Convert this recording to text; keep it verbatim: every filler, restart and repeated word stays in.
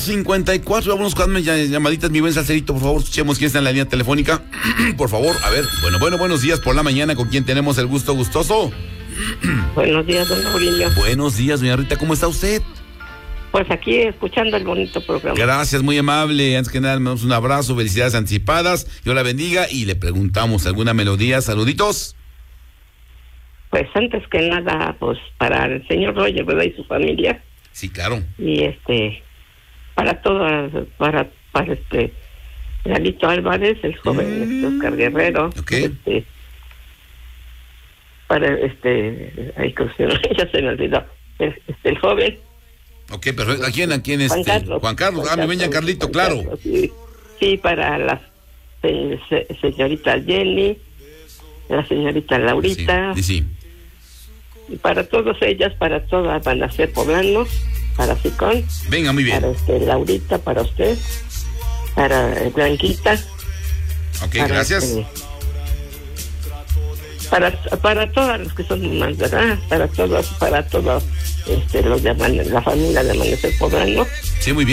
cincuenta y cuatro, vámonos con las llamaditas, mi buen Salcerito, por favor, escuchemos quién está en la línea telefónica. Por favor, a ver, bueno, bueno, buenos días por la mañana, ¿con quién tenemos el gusto gustoso? Buenos días, don Aurelio. Buenos días, doña Rita, ¿cómo está usted? Pues aquí escuchando el bonito programa. Gracias, muy amable. Antes que nada, le damos un abrazo, felicidades anticipadas. Dios la bendiga y le preguntamos alguna melodía. Saluditos. Pues antes que nada, pues para el señor Roger, ¿verdad? Y su familia. Sí, claro. Y este, para todas, para, para este, Galito Álvarez, el joven mm. este, Oscar Guerrero. Ok. Este, para este, ay, ya se me olvidó. El, este, el joven. Ok, perfecto. ¿A quién? ¿A quién es? Juan este? Carlos. Juan Carlos. Juan ah, mi veña Carlito, Juan claro. Carlos, sí. sí, para la se, se, señorita Jenny, la señorita Laurita. Sí, sí. Y para todas ellas, para todas van a ser poblanos, para Sicón. Venga, muy bien. Para este, Laurita, para usted, para eh, Blanquita. Ok, para, gracias. Este, para para todos los que son más, ¿verdad? Para todos, para todos este, los de la familia de Amanecer Poblano. Sí, muy bien.